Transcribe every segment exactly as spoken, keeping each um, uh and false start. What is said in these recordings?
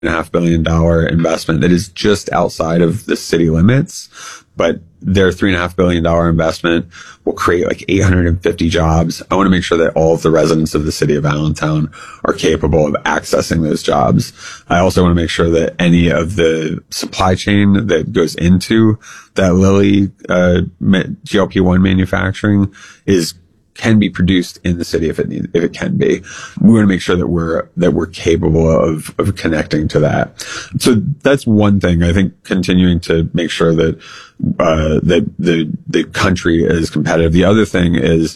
and a half billion dollar investment that is just outside of the city limits, but their three and a half billion dollar investment will create like eight hundred fifty jobs. I want to make sure that all of the residents of the city of Allentown are capable of accessing those jobs. I also want to make sure that any of the supply chain that goes into that Lilly uh, G L P one manufacturing is can be produced in the city if it need, if it can be. We want to make sure that we're that we're capable of of connecting to that. So that's one thing. I think continuing to make sure that uh that the the country is competitive. The other thing is,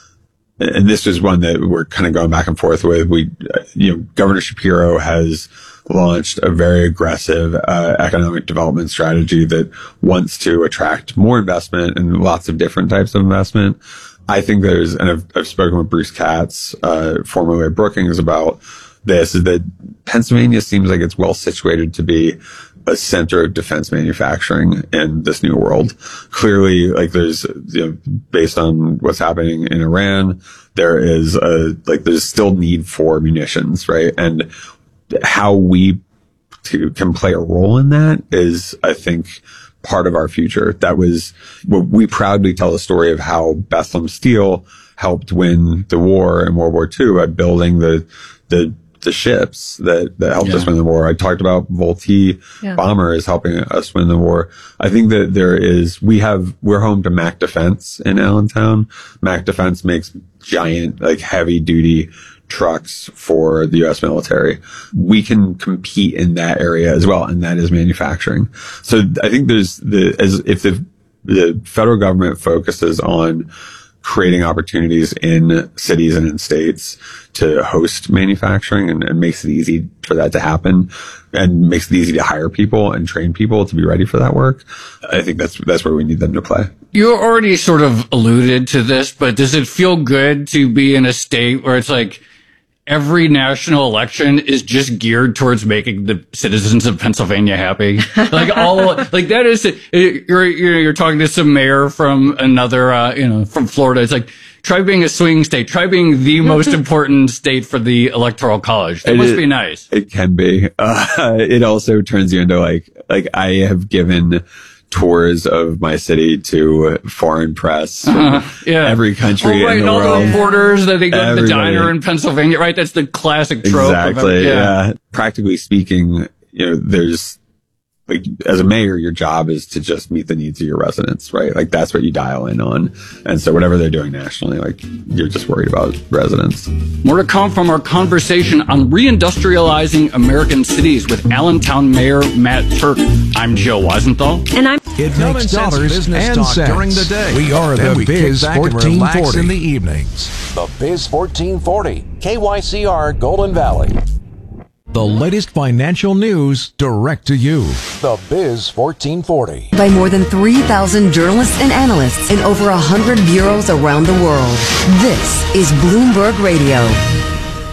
and this is one that we're kind of going back and forth with. We, you know, Governor Shapiro has launched a very aggressive uh, economic development strategy that wants to attract more investment and lots of different types of investment. I think there's, and I've, I've spoken with Bruce Katz, uh, formerly at Brookings, about this, is that Pennsylvania seems like it's well situated to be a center of defense manufacturing in this new world. Clearly, like there's, you know, based on what's happening in Iran, there is a, like there's still need for munitions, right? And how we to, can play a role in that is, I think, part of our future. That was what we proudly tell the story of how Bethlehem Steel helped win the war in World War Two by building the, the, the ships that, that helped yeah. us win the war. I talked about Vultee yeah. bombers helping us win the war. I think that there is, we have, we're home to Mack Defense in Allentown. Mack Defense makes giant, like heavy duty trucks for the U S military. We can compete in that area as well, and that is manufacturing. So I think there's the, as if the, the federal government focuses on creating opportunities in cities and in states to host manufacturing and, and makes it easy for that to happen and makes it easy to hire people and train people to be ready for that work. I think that's, that's where we need them to play. You already sort of alluded to this, but does it feel good to be in a state where it's like, every national election is just geared towards making the citizens of Pennsylvania happy? Like all, like that is, you're, you're, you're talking to some mayor from another, uh, you know, from Florida. It's like, try being a swing state, try being the most important state for the electoral college. That it must is, be nice. It can be. Uh, it also turns you into like, like I have given tours of my city to foreign press, uh, yeah. every country oh, right, in the all world. All the reporters that they go Everybody. to the diner in Pennsylvania, right? That's the classic trope. Exactly. Of yeah. yeah. Practically speaking, you know, there's like, as a mayor, your job is to just meet the needs of your residents, right? Like that's what you dial in on. And so whatever they're doing nationally, like you're just worried about residents. More to come from our conversation on reindustrializing American cities with Allentown Mayor Matt Turk. I'm Joe Weisenthal. And I'm It makes dollars and cents during the day. We are the we Biz fourteen forty in the evenings. The Biz fourteen forty, K Y C R Golden Valley. The latest financial news direct to you. The Biz fourteen forty. By more than three thousand journalists and analysts in over one hundred bureaus around the world. This is Bloomberg Radio.